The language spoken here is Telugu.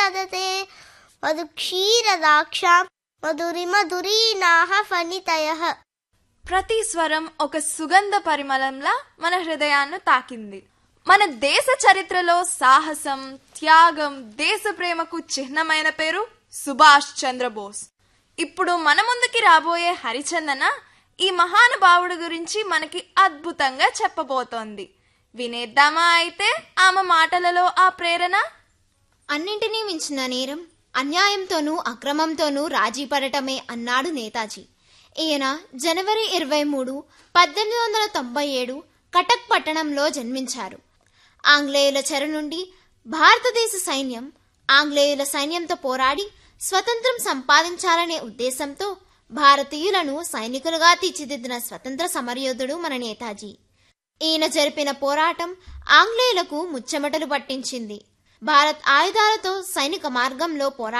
దదతే మధుక్షీరదాక్షాం మధురిమధురీనాః ఫణితయః. ప్రతి స్వరం ఒక సుగంధ పరిమళంలా మన హృదయాన్ని తాకింది. మన దేశ చరిత్రలో సాహసం, త్యాగం, దేశ ప్రేమకు చిహ్నమైన పేరు సుభాష్ చంద్రబోస్. ఇప్పుడు మన ముందుకి రాబోయే హరిచందన ఈ మహానుభావుడు గురించి మనకి అద్భుతంగా చెప్పబోతోంది. వినేద్దామా అయితే ఆమె మాటలలో ఆ ప్రేరణ? అన్నింటినీ మించిన నేరం అన్యాయంతోనూ అక్రమంతోనూ రాజీ పడటమే అన్నాడు నేతాజీ. ఈయన జనవరి 23, 1897 కటక్ పట్టణంలో జన్మించారు. ఆంగ్లేయుల చెర నుండి భారతదేశ సైన్యం ఆంగ్లేయుల సైన్యంతో పోరాడి స్వతంత్రం సంపాదించాలనే ఉద్దేశంతో భారతీయులను సైనికులుగా తీర్చిదిద్దిన స్వతంత్ర సమరయోధుడు మన నేతాజీ. ఈయన జరిపిన పోరాటం ఆంగ్లేయులకు ముచ్చెమటలు పట్టించింది. భారత్ ఆయుధాలతో సైనిక మార్గంలో పోరాటం